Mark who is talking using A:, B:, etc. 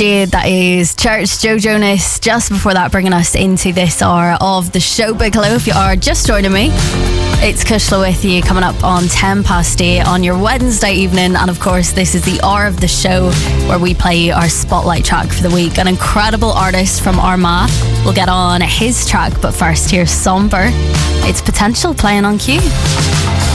A: Jade, that is Church, Joe Jonas. Just before that, bringing us into this hour of the show. Big hello if you are just joining me. It's Kushla with you, coming up on 8 on your Wednesday evening. And of course, this is the hour of the show where we play our spotlight track for the week. An incredible artist from Armagh will get on his track, but first here's Somber. It's Potential playing on Q.